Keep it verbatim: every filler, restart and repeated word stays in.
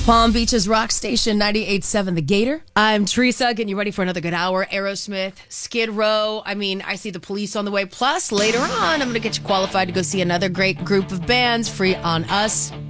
Palm Beach's rock station ninety-eight point seven The Gator. I'm Teresa, getting you ready for another good hour. Aerosmith, Skid Row. I mean, I see the Police on the way. Plus, later on, I'm going to get you qualified to go see another great group of bands, Free on Us.